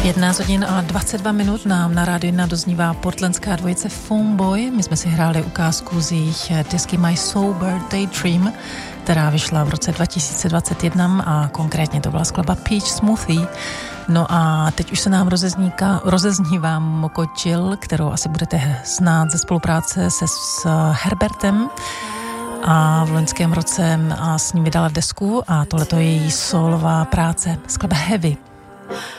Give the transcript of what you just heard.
11 hodin a 22 minut nám na rádiu 1 doznívá portlandská dvojice Phoneboy. My jsme si hráli ukázku z jejich desky My Sober Daydream, která vyšla v roce 2021 a konkrétně to byla skladba Peach Smoothie. No a teď už se nám rozeznívá Moko Jill, kterou asi budete znát ze spolupráce se s Herbertem. A v loňském roce s ním vydala desku a tohleto je její solová práce, skladba Heavy.